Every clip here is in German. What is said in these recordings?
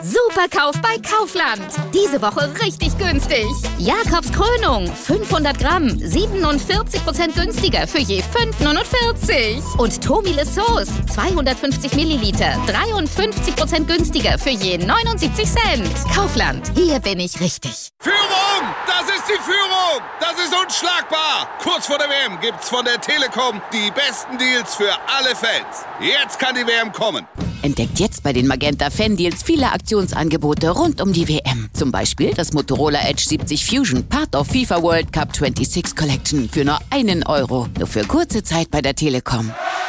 Superkauf bei Kaufland. Diese Woche richtig günstig. Jakobs Krönung, 500 Gramm, 47% günstiger für je 5,49. Und Tomile Sauce, 250 Milliliter, 53% günstiger für je 79 Cent. Kaufland, hier bin ich richtig. Führung! Das ist die Führung! Das ist unschlagbar! Kurz vor der WM gibt's von der Telekom die besten Deals für alle Fans. Jetzt kann die WM kommen. Entdeckt jetzt bei den Magenta Fan-Deals viele Aktionsangebote rund um die WM. Zum Beispiel das Motorola Edge 70 Fusion, Part of FIFA World Cup 26 Collection für nur €1. Nur für kurze Zeit bei der Telekom.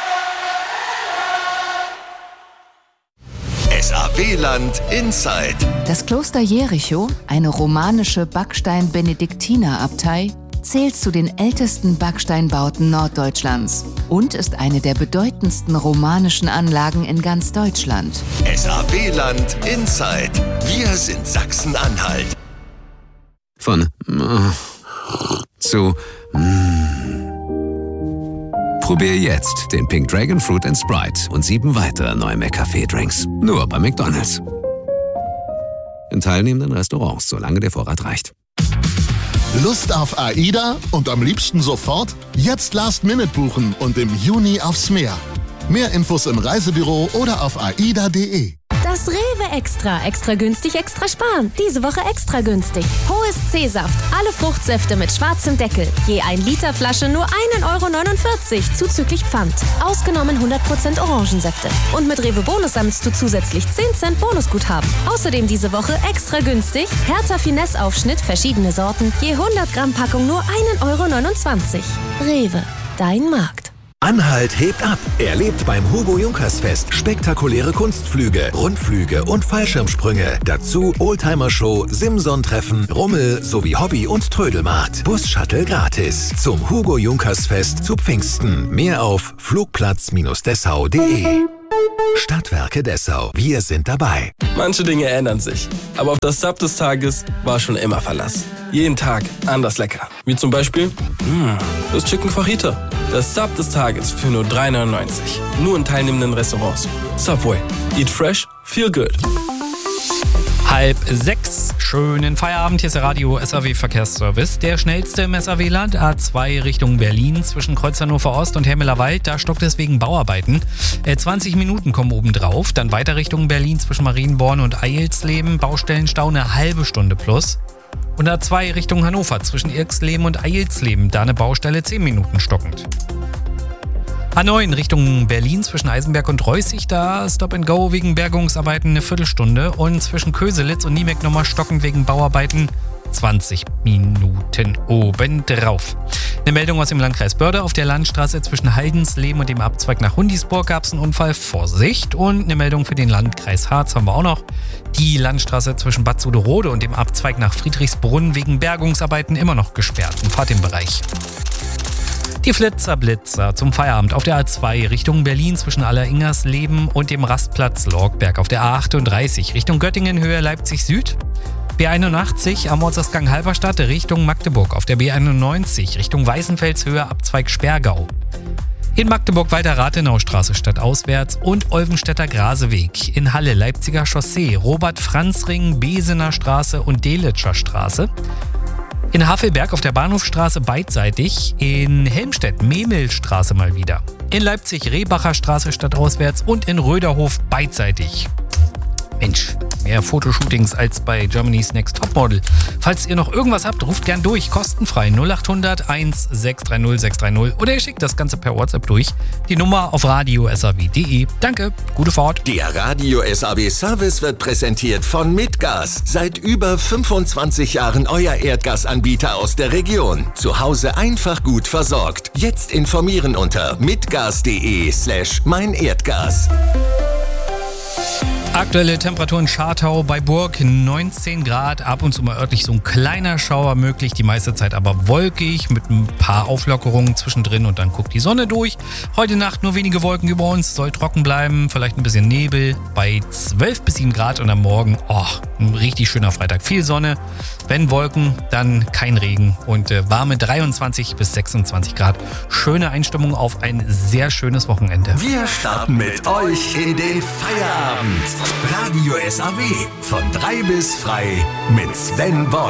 SAW-Land Inside. Das Kloster Jericho, eine romanische Backstein-Benediktinerabtei, zählt zu den ältesten Backsteinbauten Norddeutschlands und ist eine der bedeutendsten romanischen Anlagen in ganz Deutschland. SAW-Land Inside. Wir sind Sachsen-Anhalt. Von zu Probier jetzt den Pink Dragon Fruit & Sprite und 7 weitere neue McCafé-Drinks. Nur bei McDonald's. In teilnehmenden Restaurants, solange der Vorrat reicht. Lust auf AIDA und am liebsten sofort? Jetzt Last-Minute buchen und im Juni aufs Meer. Mehr Infos im Reisebüro oder auf aida.de. Das Rewe Extra. Extra günstig, extra sparen. Diese Woche extra günstig. Hohes C-Saft. Alle Fruchtsäfte mit schwarzem Deckel. Je 1 Liter Flasche nur €1,49 zuzüglich Pfand. Ausgenommen 100% Orangensäfte. Und mit Rewe Bonus sammelst du zusätzlich 10 Cent Bonusguthaben. Außerdem diese Woche extra günstig. Hertha Finesse Aufschnitt, verschiedene Sorten. Je 100 Gramm Packung nur €1,29. Rewe. Dein Markt. Anhalt hebt ab. Erlebt beim Hugo Junkers Fest spektakuläre Kunstflüge, Rundflüge und Fallschirmsprünge. Dazu Oldtimer-Show, Simson-Treffen, Rummel sowie Hobby- und Trödelmarkt. Bus-Shuttle gratis. Zum Hugo Junkers Fest zu Pfingsten. Mehr auf flugplatz-dessau.de. Stadtwerke Dessau. Wir sind dabei. Manche Dinge ändern sich, aber auf das Sub des Tages war schon immer Verlass. Jeden Tag anders lecker. Wie zum Beispiel das Chicken Fajita. Das Sub des Tages für nur €3,99. Nur in teilnehmenden Restaurants. Subway. Eat fresh, feel good. 5:30. Schönen Feierabend. Hier ist der Radio SAW Verkehrsservice. Der schnellste im SAW-Land. A2 Richtung Berlin zwischen Kreuz Hannover Ost und Hemmelerwald. Da stockt es wegen Bauarbeiten. 20 Minuten kommen obendrauf. Dann weiter Richtung Berlin zwischen Marienborn und Eilsleben. Baustellenstau eine halbe Stunde plus. Und A2 Richtung Hannover zwischen Irxleben und Eilsleben. Da eine Baustelle 10 Minuten stockend. A9 Richtung Berlin zwischen Eisenberg und Reußig, da Stop and Go wegen Bergungsarbeiten eine Viertelstunde und zwischen Köselitz und Niemeck nochmal stockend wegen Bauarbeiten 20 Minuten obendrauf. Eine Meldung aus dem Landkreis Börde: Auf der Landstraße zwischen Haldensleben und dem Abzweig nach Hundisburg gab es einen Unfall. Vorsicht! Und eine Meldung für den Landkreis Harz haben wir auch noch. Die Landstraße zwischen Bad Suderode und dem Abzweig nach Friedrichsbrunn wegen Bergungsarbeiten immer noch gesperrt im Fahrtenbereich. Die Flitzer-Blitzer zum Feierabend auf der A2 Richtung Berlin zwischen Alleringersleben und dem Rastplatz Lorgberg. Auf der A38 Richtung Göttingen Höhe Leipzig Süd. B81 am Ortsausgang Halberstadt Richtung Magdeburg. Auf der B91 Richtung Weißenfels Höhe Abzweig Sperrgau. In Magdeburg weiter Rathenaustraße stadtauswärts und Olvenstädter Graseweg. In Halle Leipziger Chaussee, Robert-Franz-Ring, Besener Straße und Delitscher Straße. In Havelberg auf der Bahnhofstraße beidseitig, in Helmstedt Memilstraße mal wieder. In Leipzig Rehbacher Straße stadtauswärts und in Röderhof beidseitig. Mensch, mehr Fotoshootings als bei Germany's Next Topmodel. Falls ihr noch irgendwas habt, ruft gern durch, kostenfrei 0800 1630 630 oder ihr schickt das Ganze per WhatsApp durch. Die Nummer auf radio.saw.de. Danke, gute Fahrt. Der Radio SAW Service wird präsentiert von Mitgas. Seit über 25 Jahren euer Erdgasanbieter aus der Region. Zu Hause einfach gut versorgt. Jetzt informieren unter mitgas.de/meinerdgas. Aktuelle Temperatur in Schartau bei Burg 19 Grad, ab und zu mal örtlich so ein kleiner Schauer möglich, die meiste Zeit aber wolkig mit ein paar Auflockerungen zwischendrin und dann guckt die Sonne durch. Heute Nacht nur wenige Wolken über uns, soll trocken bleiben, vielleicht ein bisschen Nebel bei 12 bis 7 Grad und am Morgen, ein richtig schöner Freitag, viel Sonne. Wenn Wolken, dann kein Regen und warme 23 bis 26 Grad. Schöne Einstimmung auf ein sehr schönes Wochenende. Wir starten mit euch in den Feierabend. Radio SAW von 3 bis frei mit Sven Boll.